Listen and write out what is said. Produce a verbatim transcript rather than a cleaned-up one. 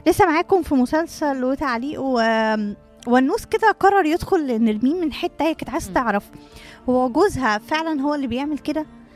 لسه معاكم في مسلسل وتعليق و... والنوس كده قرر يدخل نرمين من حته هي كانت عايزه مم. تعرف هو جوزها فعلا هو اللي بيعمل كده